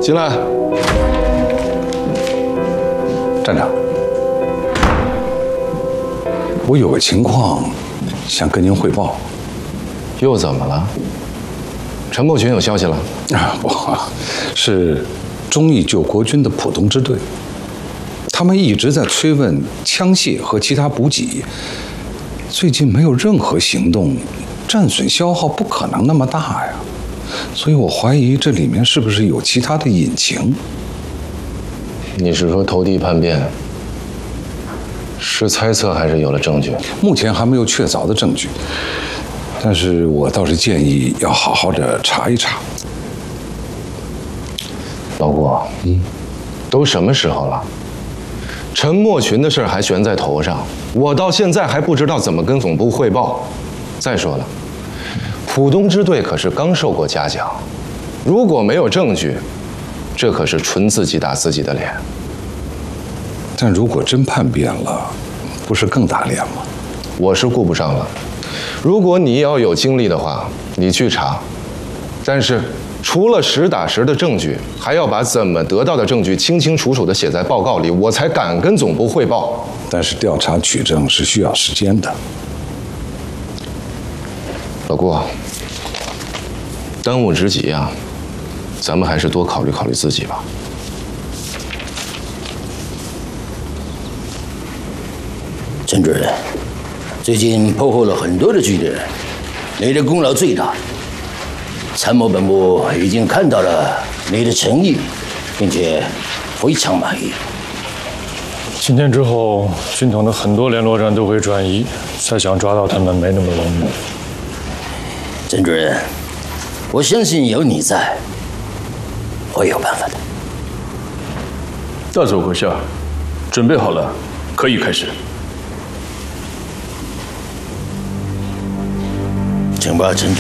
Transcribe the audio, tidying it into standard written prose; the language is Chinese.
进来。 站长，我有个情况想跟您汇报。 又怎么了？陈默群有消息了？ 啊，不，是忠义救国军的浦东支队，他们一直在催问枪械和其他补给，最近没有任何行动，战损消耗不可能那么大呀。所以我怀疑这里面是不是有其他的隐情？ 你是说投递叛变？是猜测还是有了证据？ 目前还没有确凿的证据，但是我倒是建议要好好的查一查。 老郭，都什么时候了？陈默群的事还悬在头上，我到现在还不知道怎么跟总部汇报。再说了，浦东支队可是刚受过嘉奖，如果没有证据，这可是纯自己打自己的脸。 但如果真叛变了，不是更打脸吗？ 我是顾不上了。如果你要有精力的话，你去查。但是除了实打实的证据，还要把怎么得到的证据清清楚楚地写在报告里，我才敢跟总部汇报。 但是调查取证是需要时间的。 老郭，当务之急啊，咱们还是多考虑考虑自己吧。 陈主任，最近破获了很多的据点，你的功劳最大。参谋本部已经看到了你的诚意，并且非常满意。 今天之后，军统的很多联络站都会转移，再想抓到他们没那么容易。 陈主任，我相信有你在，会有办法的。 大佐阁下，准备好了，可以开始。 请吧，陈主任。